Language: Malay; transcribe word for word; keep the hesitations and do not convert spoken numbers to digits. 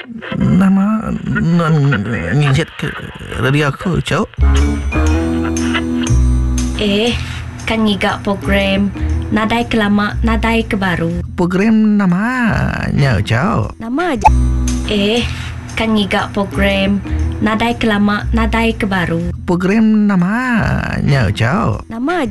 Nama Nginjit ke radio aku, Cok. Eh, kan ngigak program Nadai ke lama, nadai ke baru. Program namanya, Cok. Nama aja. Eh, kan ngigak program Nadai ke lama, nadai ke baru. Program namanya, Cok. Nama aja.